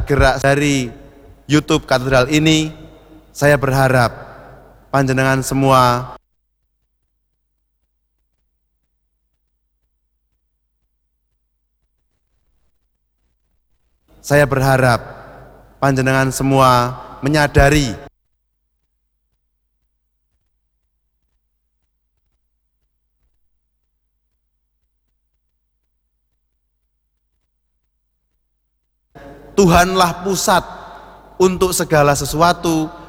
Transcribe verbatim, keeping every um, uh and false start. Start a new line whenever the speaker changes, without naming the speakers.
gerak dari YouTube Katedral ini, saya berharap panjenengan semua saya berharap panjenengan semua menyadari Tuhanlah pusat untuk segala sesuatu